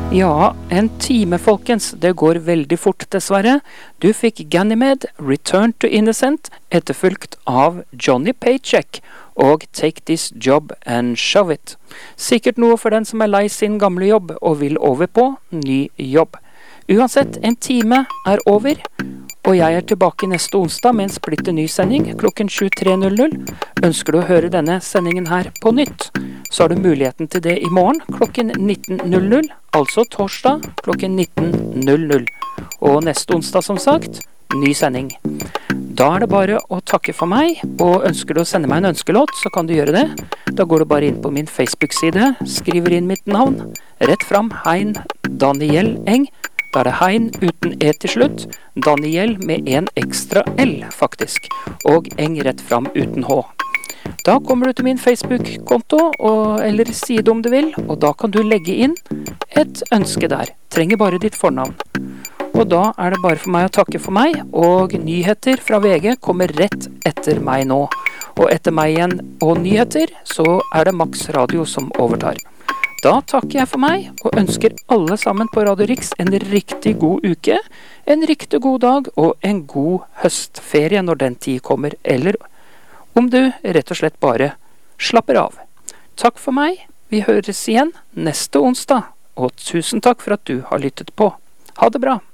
Ja, en time, folkens. Det går veldig fort, dessverre. Du fikk Ganymede, Return to Innocent, etterfulgt av Johnny Paycheck og Take This Job and Shove It. Sikkert noe for den som er lei sin gamle jobb og vil over på ny jobb. Uansett, en time er over, og jeg er tilbake neste onsdag med en splitter ny sending klokken 23.00. Ønsker du å høre denne sendingen her på nytt, så har du muligheten til det i morgen klokken 19.00, altså torsdag klokken 19.00. Og neste onsdag, som sagt, ny sending. Da er det bare å takke for meg, og ønsker du å sende meg en ønskelåt, så kan du gjøre det. Da går du bare inn på min Facebook-side, skriver inn mitt navn, rett fram Hein Daniel Eng. Da er det Hein uten E til slutt, Daniel med en ekstra L faktisk, og Eng rett fram uten H. Da kommer du til min Facebook-konto, eller side om du vil, og da kan du legge inn et ønske der. Trenger bare ditt fornavn. Og da er det bare for meg å takke for meg, og nyheter fra VG kommer rett etter meg nå. Og etter meg igjen og nyheter, så er det Max Radio som overtar. Da takker jeg for meg, og ønsker alle sammen på Radio Rix en riktig god uke, en riktig god dag og en god høstferie når den tid kommer, eller om du rett og slett bare slapper av. Takk for meg, vi høres igjen neste onsdag, og tusen takk for at du har lyttet på. Ha det bra!